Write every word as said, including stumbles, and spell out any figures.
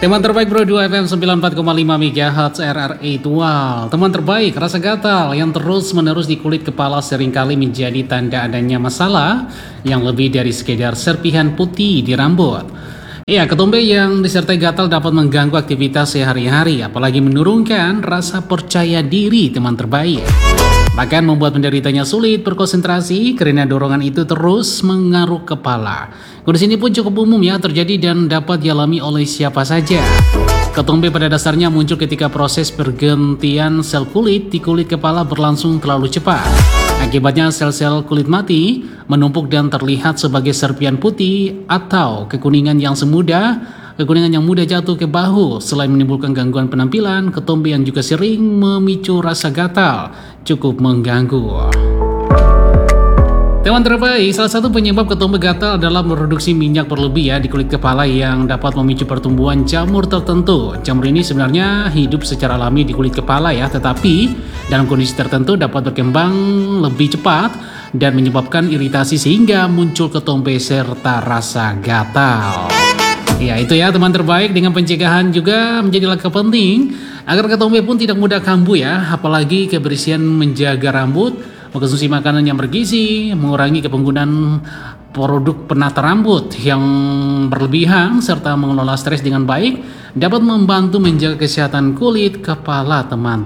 Teman terbaik Bro dua F M sembilan puluh empat koma lima MHz R R A Dual. Teman terbaik, rasa gatal yang terus-menerus di kulit kepala seringkali menjadi tanda adanya masalah yang lebih dari sekedar serpihan putih di rambut. Ya, ketombe yang disertai gatal dapat mengganggu aktivitas sehari-hari, apalagi menurunkan rasa percaya diri teman terbaik. Bahkan membuat penderitanya sulit berkonsentrasi karena dorongan itu terus mengaruk kepala. Kondisi ini pun cukup umum ya terjadi dan dapat dialami oleh siapa saja. Ketombe pada dasarnya muncul ketika proses pergantian sel kulit di kulit kepala berlangsung terlalu cepat. Akibatnya sel-sel kulit mati menumpuk dan terlihat sebagai serpian putih atau kekuningan yang semudah Kekuningan yang mudah jatuh ke bahu. Selain menimbulkan gangguan penampilan, ketombe yang juga sering memicu rasa gatal cukup mengganggu. Teman terbaik, salah satu penyebab ketombe gatal adalah produksi minyak berlebih ya di kulit kepala yang dapat memicu pertumbuhan jamur tertentu. Jamur ini sebenarnya hidup secara alami di kulit kepala ya, tetapi dalam kondisi tertentu dapat berkembang lebih cepat dan menyebabkan iritasi sehingga muncul ketombe serta rasa gatal. Ya itu ya teman terbaik, dengan pencegahan juga menjadi langkah penting agar ketombe pun tidak mudah kambuh ya, apalagi kebersihan menjaga rambut, mengkonsumsi makanan yang bergizi, mengurangi penggunaan produk penata rambut yang berlebihan, serta mengelola stres dengan baik dapat membantu menjaga kesehatan kulit kepala teman.